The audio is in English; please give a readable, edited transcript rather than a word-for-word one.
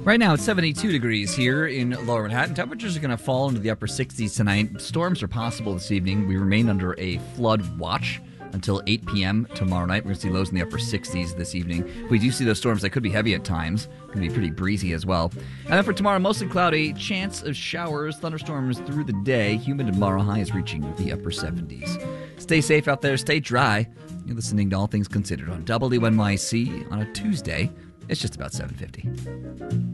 Right now, it's 72 degrees here in Lower Manhattan. Temperatures are going to fall into the upper 60s tonight. Storms are possible this evening. We remain under a flood watch until 8 p.m. tomorrow night. We're going to see lows in the upper 60s this evening. We do see those storms that could be heavy at times. Going to be pretty breezy as well. And then for tomorrow, mostly cloudy. Chance of showers, thunderstorms through the day. Humid tomorrow, highs reaching the upper 70s. Stay safe out there. Stay dry. You're listening to All Things Considered on WNYC on a Tuesday. It's just about 7:50.